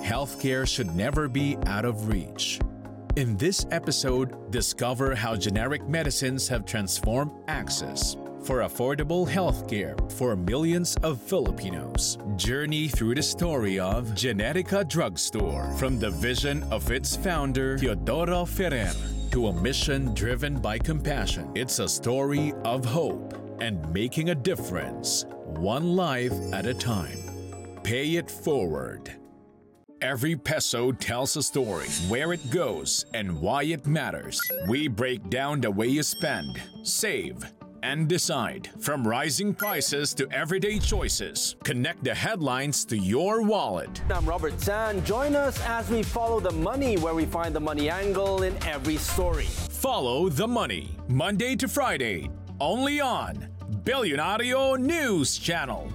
healthcare should never be out of reach. In this episode, discover how generic medicines have transformed access for affordable healthcare for millions of Filipinos. Journey through the story of Genetica Drugstore, from the vision of its founder, Teodoro Ferrer, to a mission driven by compassion. It's a story of hope and making a difference, one life at a time. Pay it forward. Every peso tells a story, where it goes, and why it matters. We break down the way you spend, save, and decide. From rising prices to everyday choices, connect the headlines to your wallet. I'm Robert San. Join us as we follow the money, where we find the money angle in every story. Follow the money, Monday to Friday, only on Billionario News Channel.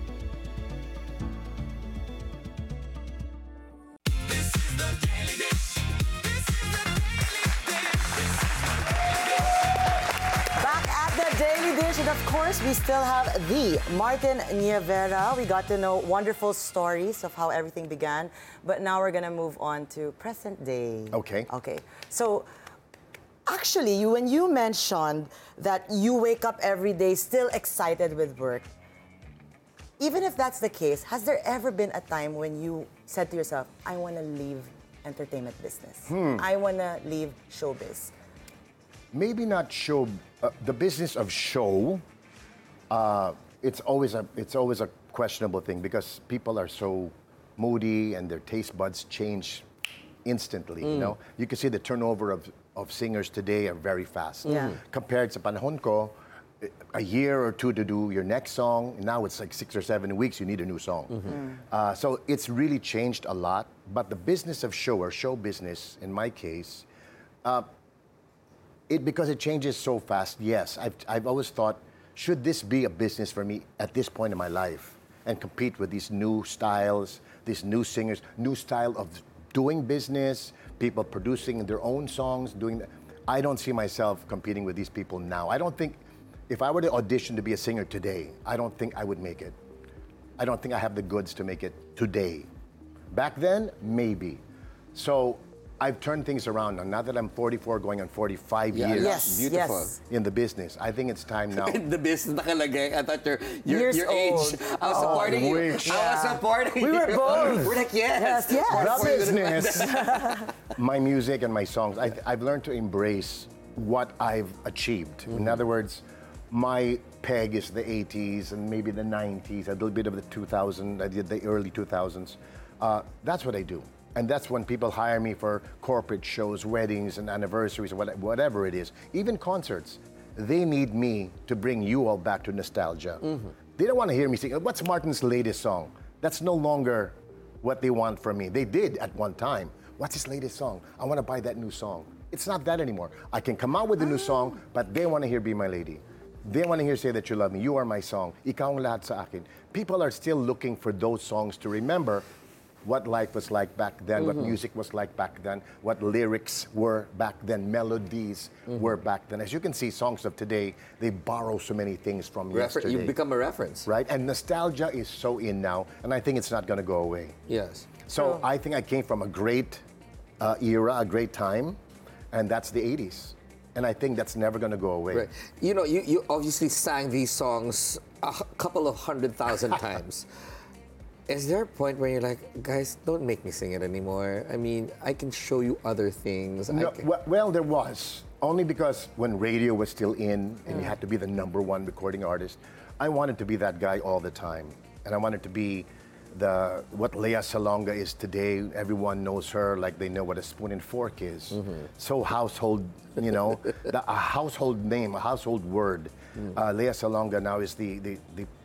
And of course, we still have the Martin Nievera. We got to know wonderful stories of how everything began. But now we're going to move on to present day. Okay. Okay. So, actually, when you mentioned that you wake up every day still excited with work, even if that's the case, has there ever been a time when you said to yourself, I want to leave entertainment business. I want to leave showbiz? Maybe not show. The business of show, it's always a questionable thing because people are so moody and their taste buds change instantly. You know, you can see the turnover of singers today are very fast. Compared to panahon ko, a year or two to do your next song. Now it's like 6 or 7 weeks you need a new song. So it's really changed a lot. But the business of show, or show business, in my case. Because it changes so fast, yes. I've always thought, should this be a business for me at this point in my life and compete with these new styles, these new singers, new style of doing business, people producing their own songs, doing that. I don't see myself competing with these people now. I don't think, if I were to audition to be a singer today, I don't think I would make it. I don't think I have the goods to make it today. Back then, maybe. So, I've turned things around now that I'm 44 going on 45 years Beautiful. in the business. I think it's time now. In the business nakalagay. I thought your Years age. old. I was supporting you. wish. I was supporting We were you. both. We're like, yes. Yes. The business. My music and my songs, I've learned to embrace what I've achieved. In other words, my peg is the 80s and maybe the 90s, a little bit of the 2000s, I did the early 2000s. That's what I do. And that's when people hire me for corporate shows, weddings and anniversaries, whatever it is. Even concerts. They need me to bring you all back to nostalgia. They don't want to hear me sing, what's Martin's latest song? That's no longer what they want from me. They did at one time. What's his latest song? I want to buy that new song. It's not that anymore. I can come out with a new song, but they want to hear Be My Lady. They want to hear Say That You Love Me. You Are My Song. Ikaw ang lahat sa akin. People are still looking for those songs to remember what life was like back then, what music was like back then, what lyrics were back then, melodies were back then. As you can see, songs of today, they borrow so many things from yesterday. You become a reference. Right? And nostalgia is so in now, and I think it's not going to go away. Yes. So I think I came from a great era, a great time, and that's the 80s. And I think that's never going to go away. Right. You know, you obviously sang these songs a couple of 100,000 times. Is there a point where you're like, guys, don't make me sing it anymore? I mean, I can show you other things. No, well, there was. Only because when radio was still in and you had to be the #1 recording artist, I wanted to be that guy all the time. And I wanted to be what Lea Salonga is today. Everyone knows her like they know what a spoon and fork is. So household, you know, a household name, a household word. Lea Salonga now is the